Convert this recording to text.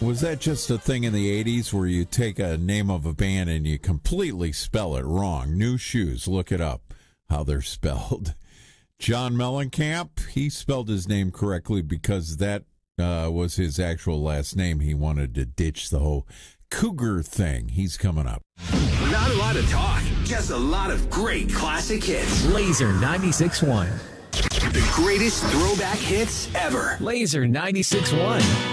Was that just a thing in the 80s where you take a name of a band and you completely spell it wrong? New Shoes, look it up, how they're spelled. John Mellencamp, he spelled his name correctly because that was his actual last name. He wanted to ditch the whole Cougar thing. He's coming up. Not a lot of talk, just a lot of great classic hits. Laser 96.1. The greatest throwback hits ever. Laser 96.1.